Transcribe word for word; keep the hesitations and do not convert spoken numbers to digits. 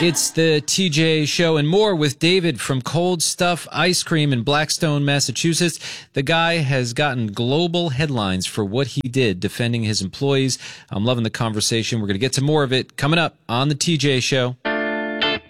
It's the T J Show and more with David from Cold Stuff Ice Cream in Blackstone, Massachusetts. The guy has gotten global headlines for what he did defending his employees. I'm loving the conversation. We're going to get to more of it coming up on the T J Show.